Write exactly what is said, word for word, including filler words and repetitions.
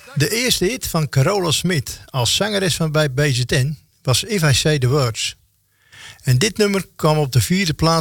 De eerste hit van Carola Smit als zangeres van bij B Z N was If I Say The Words. En dit nummer kwam op de vierde plaats